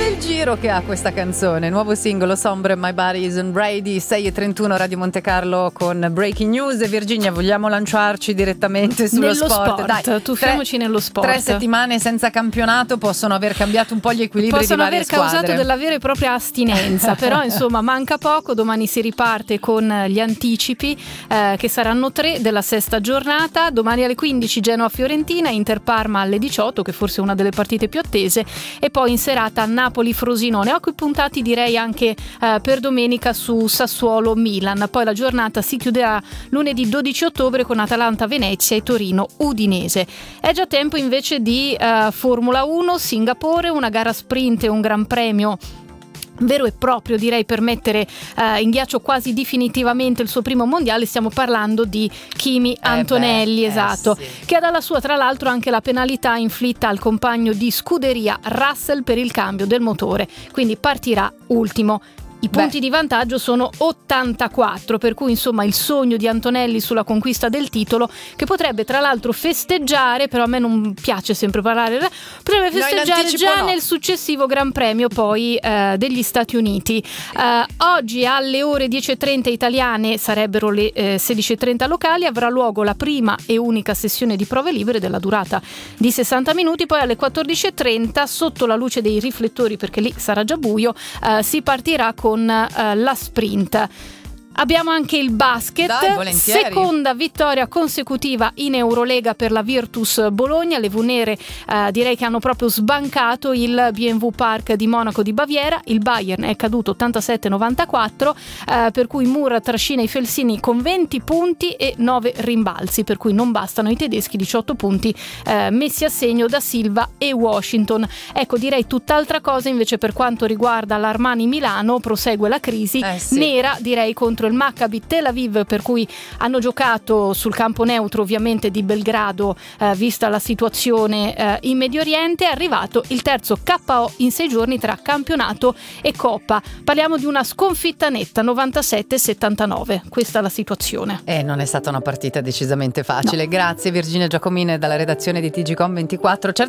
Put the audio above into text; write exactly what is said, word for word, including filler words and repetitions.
bel giro che ha questa canzone, nuovo singolo Sombre, My Body Isn't Ready, sei e trentuno Radio Monte Carlo con Breaking News. E Virginia, vogliamo lanciarci direttamente sullo nello sport? sport. Dai, tuffiamoci tre, nello sport. Tre settimane senza campionato possono aver cambiato un po' gli equilibri possono di varie aver causato squadre. della vera e propria astinenza, però insomma manca poco. Domani si riparte con gli anticipi eh, che saranno tre della sesta giornata. Domani alle quindici Genoa-Fiorentina, Inter-Parma alle diciotto, che forse è una delle partite più attese, e poi in serata Napoli-Frosinone. Occhi puntati direi anche eh, per domenica su Sassuolo-Milan. Poi la giornata si chiuderà lunedì dodici ottobre con Atalanta-Venezia e Torino-Udinese. È già tempo invece di eh, Formula uno, Singapore, una gara sprint e un gran premio vero e proprio, direi, per mettere eh, in ghiaccio quasi definitivamente il suo primo mondiale. Stiamo parlando di Kimi Antonelli, eh beh, esatto, eh sì. che ha dalla sua tra l'altro anche la penalità inflitta al compagno di scuderia Russell per il cambio del motore, quindi partirà ultimo. I punti Beh. di vantaggio sono ottantaquattro, per cui insomma il sogno di Antonelli sulla conquista del titolo, che potrebbe tra l'altro festeggiare, però a me non piace sempre parlare, potrebbe festeggiare no, già no. nel successivo Gran Premio poi eh, degli Stati Uniti. Eh, oggi alle ore dieci e trenta italiane, sarebbero le eh, sedici e trenta locali, avrà luogo la prima e unica sessione di prove libere della durata di sessanta minuti, poi alle quattordici e trenta sotto la luce dei riflettori, perché lì sarà già buio, eh, si partirà con con uh, la sprint. Abbiamo anche il basket, Dai, seconda vittoria consecutiva in Eurolega per la Virtus Bologna. Le Venere eh, direi che hanno proprio sbancato il B M W Park di Monaco di Baviera. Il Bayern è caduto ottantasette a novantaquattro, eh, per cui Mura trascina i Felsini con venti punti e nove rimbalzi, per cui non bastano i tedeschi, diciotto punti eh, messi a segno da Silva e Washington. Ecco, direi tutt'altra cosa invece per quanto riguarda l'Armani Milano. Prosegue la crisi eh sì. nera, direi, contro il Maccabi Tel Aviv, per cui hanno giocato sul campo neutro ovviamente di Belgrado, eh, vista la situazione eh, in Medio Oriente. È arrivato il terzo K O in sei giorni tra campionato e Coppa. Parliamo di una sconfitta netta, novantasette a settantanove. Questa è la situazione. E eh, non è stata una partita decisamente facile. No. Grazie Virginia Giacomini dalla redazione di T G Com ventiquattro. Certo